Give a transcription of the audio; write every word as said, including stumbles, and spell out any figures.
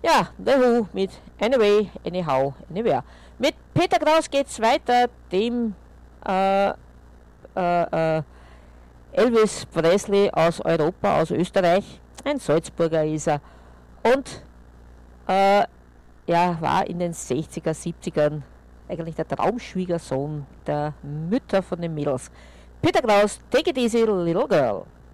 Ja, The Who mit Anyway, Anyhow, Anywhere. Mit Peter Kraus geht's weiter, dem äh, äh, äh, Elvis Presley aus Europa, aus Österreich. Ein Salzburger ist er. Und äh, ja, war in den sechziger, siebzigern eigentlich der Traumschwiegersohn der Mütter von den Mädels. Peter Kraus, Take It Easy, Little Girl.